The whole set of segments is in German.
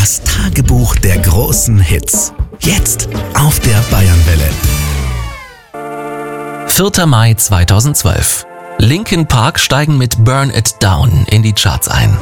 Das Tagebuch der großen Hits. Jetzt auf der Bayernwelle. 4. Mai 2012. Linkin Park steigen mit Burn It Down in die Charts ein.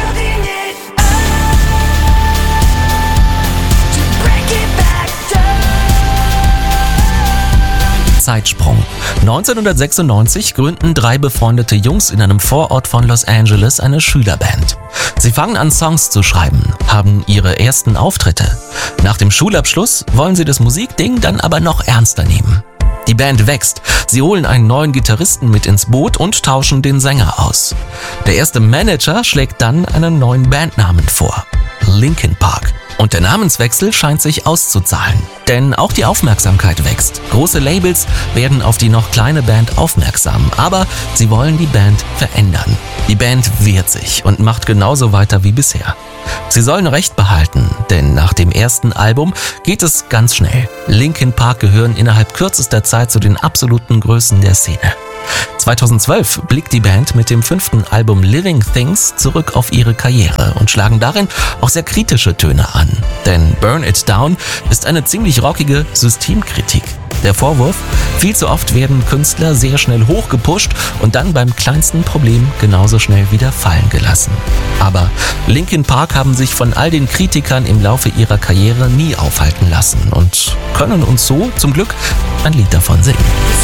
Zeitsprung. 1996 gründen 3 befreundete Jungs in einem Vorort von Los Angeles eine Schülerband. Sie fangen an, Songs zu schreiben, haben ihre ersten Auftritte. Nach dem Schulabschluss wollen sie das Musikding dann aber noch ernster nehmen. Die Band wächst, sie holen einen neuen Gitarristen mit ins Boot und tauschen den Sänger aus. Der erste Manager schlägt dann einen neuen Bandnamen vor: Linkin Park. Und der Namenswechsel scheint sich auszuzahlen, denn auch die Aufmerksamkeit wächst. Große Labels werden auf die noch kleine Band aufmerksam, aber sie wollen die Band verändern. Die Band wehrt sich und macht genauso weiter wie bisher. Sie sollen Recht behalten, denn nach dem ersten Album geht es ganz schnell. Linkin Park gehören innerhalb kürzester Zeit zu den absoluten Größen der Szene. 2012 blickt die Band mit dem 5. Album Living Things zurück auf ihre Karriere und schlagen darin auch sehr kritische Töne an. Denn Burn It Down ist eine ziemlich rockige Systemkritik. Der Vorwurf: viel zu oft werden Künstler sehr schnell hochgepusht und dann beim kleinsten Problem genauso schnell wieder fallen gelassen. Aber Linkin Park haben sich von all den Kritikern im Laufe ihrer Karriere nie aufhalten lassen und können uns so zum Glück ein Lied davon singen.